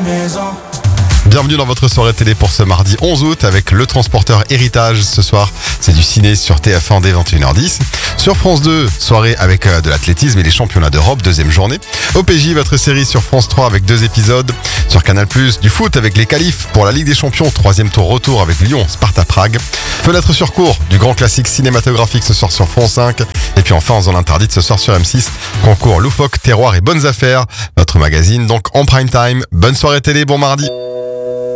maison. Bienvenue dans votre soirée télé pour ce mardi 11 août avec Le Transporteur Héritage. Ce soir, c'est du ciné sur TF1 dès 21h10. Sur France 2, soirée avec de l'athlétisme et les championnats d'Europe, deuxième journée. OPJ, votre série sur France 3 avec 2 épisodes. Sur Canal+, du foot avec les qualifs pour la Ligue des Champions, troisième tour retour avec Lyon, Sparta Prague. Fenêtre sur cours, du grand classique cinématographique ce soir sur France 5. Et puis enfin, en zone interdite ce soir sur M6, concours loufoque, terroir et bonnes affaires. Notre magazine donc en prime time. Bonne soirée télé, bon mardi.